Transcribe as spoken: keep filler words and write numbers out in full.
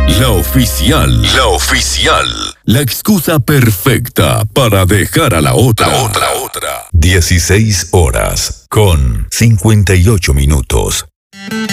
La oficial. La oficial. La excusa perfecta para dejar a la otra. La otra, otra. dieciséis horas con cincuenta y ocho minutos.